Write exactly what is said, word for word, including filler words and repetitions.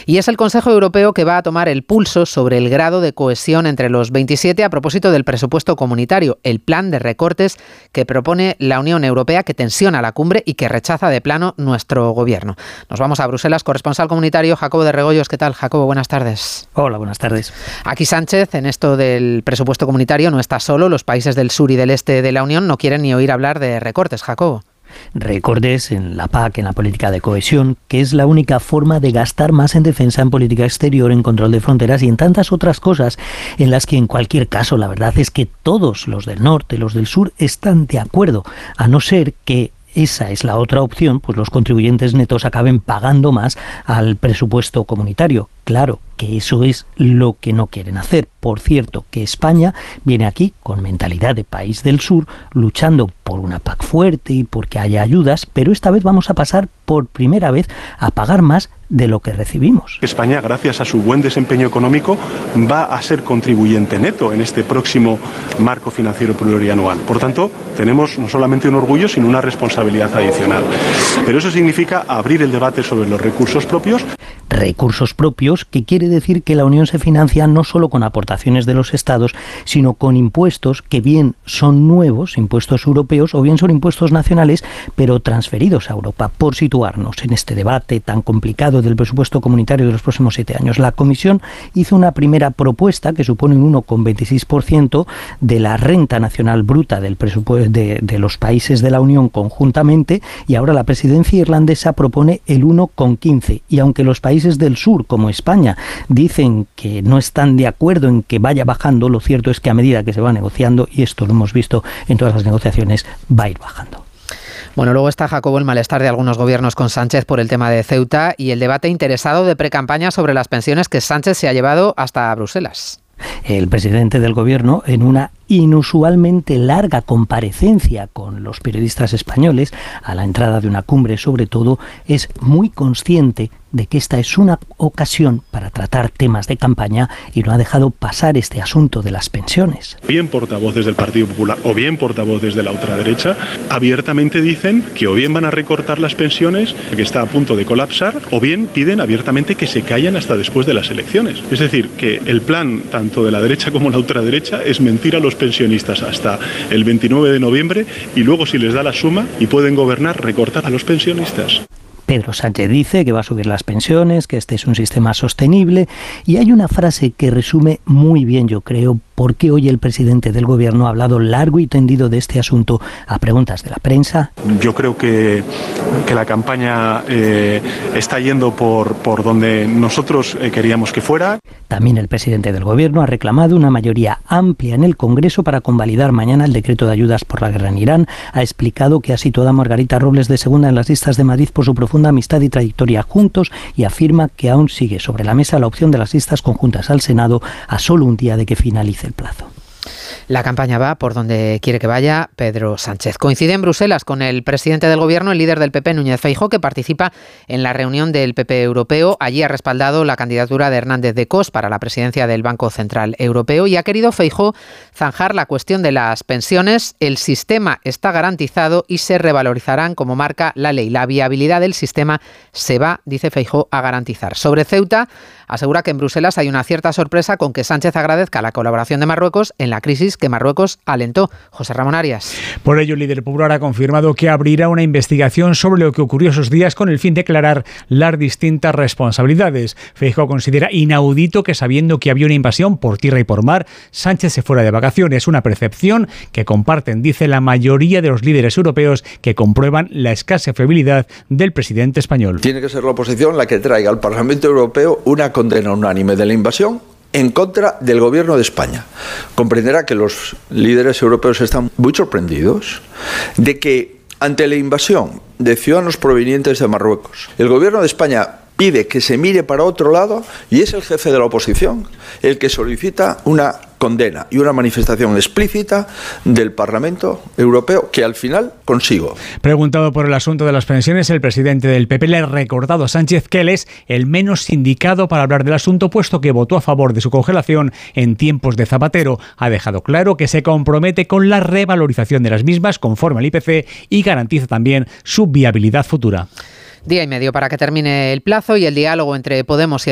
Y es el Consejo Europeo que va a tomar el pulso sobre el grado de cohesión entre los veintisiete a propósito del presupuesto comunitario, el plan de recortes que propone la Unión Europea, que tensiona la cumbre y que rechaza de plano nuestro gobierno. Nos vamos a Bruselas, corresponsal comunitario Jacobo de Regoyos. ¿Qué tal, Jacobo? Buenas tardes. Hola, buenas tardes. Aquí Sánchez, en esto del presupuesto comunitario, no está solo. Los países del sur y del este de la Unión no quieren ni oír hablar de recortes, Jacobo. Recortes en la P A C, en la política de cohesión, que es la única forma de gastar más en defensa, en política exterior, en control de fronteras y en tantas otras cosas en las que en cualquier caso la verdad es que todos los del norte, los del sur están de acuerdo, a no ser que esa es la otra opción, pues los contribuyentes netos acaben pagando más al presupuesto comunitario. Claro que eso es lo que no quieren hacer. Por cierto, que España viene aquí con mentalidad de país del sur, luchando por una P A C fuerte y porque haya ayudas, pero esta vez vamos a pasar por primera vez a pagar más de lo que recibimos. España, gracias a su buen desempeño económico, va a ser contribuyente neto en este próximo marco financiero plurianual. Por tanto, tenemos no solamente un orgullo, sino una responsabilidad adicional. Pero eso significa abrir el debate sobre los recursos propios. Recursos propios, que quiere decir que la Unión se financia no solo con aportaciones de los estados, sino con impuestos que bien son nuevos, impuestos europeos, o bien son impuestos nacionales, pero transferidos a Europa. Por situarnos en este debate tan complicado del presupuesto comunitario de los próximos siete años, la Comisión hizo una primera propuesta que supone un uno coma veintiséis por ciento de la renta nacional bruta del presupuesto de, de los países de la Unión conjuntamente, y ahora la presidencia irlandesa propone el uno coma quince, y aunque los países del sur, como España, dicen que no están de acuerdo en que vaya bajando, lo cierto es que a medida que se va negociando, y esto lo hemos visto en todas las negociaciones, va a ir bajando. Bueno, luego está, Jacobo, el malestar de algunos gobiernos con Sánchez por el tema de Ceuta y el debate interesado de precampaña sobre las pensiones que Sánchez se ha llevado hasta Bruselas. El presidente del gobierno, en una inusualmente larga comparecencia con los periodistas españoles a la entrada de una cumbre, sobre todo, es muy consciente de que esta es una ocasión para tratar temas de campaña y no ha dejado pasar este asunto de las pensiones. Bien portavoces del Partido Popular o bien portavoces de la ultraderecha abiertamente dicen que o bien van a recortar las pensiones, que está a punto de colapsar, o bien piden abiertamente que se callen hasta después de las elecciones. Es decir, que el plan tanto de la derecha como la ultraderecha es mentir a los pensionistas hasta el veintinueve de noviembre y luego, si les da la suma y pueden gobernar, recortar a los pensionistas. Pedro Sánchez dice que va a subir las pensiones, que este es un sistema sostenible, y hay una frase que resume muy bien, yo creo, por qué hoy el presidente del gobierno ha hablado largo y tendido de este asunto a preguntas de la prensa. Yo creo que, que la campaña eh, está yendo por, por donde nosotros eh, queríamos que fuera. También el presidente del gobierno ha reclamado una mayoría amplia en el Congreso para convalidar mañana el decreto de ayudas por la guerra en Irán. Ha explicado que ha situado a Margarita Robles de segunda en las listas de Madrid por su profunda amistad y trayectoria juntos, y afirma que aún sigue sobre la mesa la opción de las listas conjuntas al Senado a solo un día de que finalice el plazo. La campaña va por donde quiere que vaya Pedro Sánchez. Coincide en Bruselas con el presidente del gobierno, el líder del P P, Núñez Feijóo, que participa en la reunión del P P europeo. Allí ha respaldado la candidatura de Hernández de Cos para la presidencia del Banco Central Europeo y ha querido Feijóo zanjar la cuestión de las pensiones. El sistema está garantizado y se revalorizarán como marca la ley. La viabilidad del sistema se va, dice Feijóo, a garantizar. Sobre Ceuta, asegura que en Bruselas hay una cierta sorpresa con que Sánchez agradezca la colaboración de Marruecos en la crisis que Marruecos alentó. José Ramón Arias. Por ello, el líder popular ha confirmado que abrirá una investigación sobre lo que ocurrió esos días con el fin de aclarar las distintas responsabilidades. Feijóo considera inaudito que, sabiendo que había una invasión por tierra y por mar, Sánchez se fuera de vacaciones. Una percepción que comparten, dice, la mayoría de los líderes europeos, que comprueban la escasa fiabilidad del presidente español. Tiene que ser la oposición la que traiga al Parlamento Europeo una condena unánime de la invasión en contra del gobierno de España. Comprenderá que los líderes europeos están muy sorprendidos de que, ante la invasión de ciudadanos provenientes de Marruecos, el gobierno de España pide que se mire para otro lado y es el jefe de la oposición el que solicita una condena y una manifestación explícita del Parlamento Europeo, que al final consigo. Preguntado por el asunto de las pensiones, el presidente del P P le ha recordado a Sánchez que él es el menos indicado para hablar del asunto, puesto que votó a favor de su congelación en tiempos de Zapatero. Ha dejado claro que se compromete con la revalorización de las mismas conforme al I P C y garantiza también su viabilidad futura. Día y medio para que termine el plazo y el diálogo entre Podemos y